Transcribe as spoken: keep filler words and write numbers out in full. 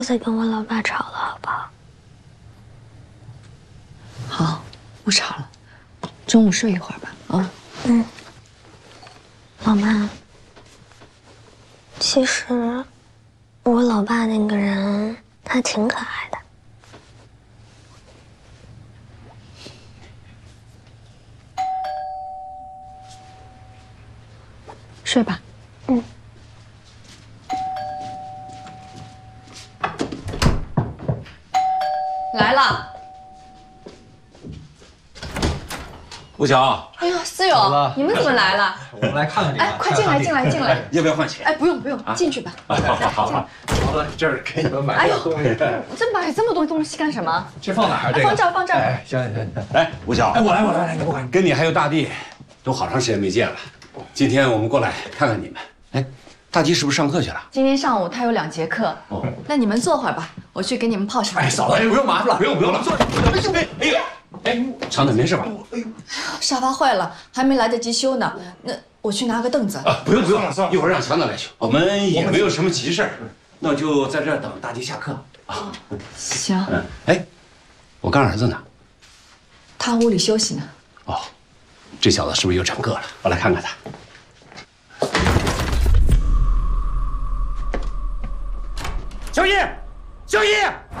再跟我老爸吵了，好不好？ 好，不吵了。中午睡一会儿吧。啊。 嗯。老妈，其实我老爸那个人他挺可爱的。 睡吧。 嗯。 来了。 吴晓， 哎呦，思友，你们怎么来了？ 我们来看看这个。 哎，快进来，进来，进来。 要不要换鞋？ 哎，不用不用，进去吧。 好好好好，好了，这儿给你们买点东西。 这买这么多东西干什么？ 这放哪儿？这个放这儿，放这儿。 哎，行行行。 来，吴晓， 哎，我来，我来，你不管。 跟你还有大地，都好长时间没见了。今天我们过来看看你们。哎，大吉是不是上课去了？ 今天上午他有两节课。哦，那你们坐会儿吧，我去给你们泡茶。 哎，嫂子，不用麻烦了， 不用不用了，坐。哎哎呀，哎，长腿没事吧？ 哎呦，沙发坏了，还没来得及修呢。那我去拿个凳子。 啊，不用不用了，一会儿让强子来修。我们也没有什么急事儿，那就在这儿等大吉下课啊。 行。 嗯，哎，我干儿子呢？ 他屋里休息呢。 哦，这小子是不是又成个了？我来看看他。小易，小易，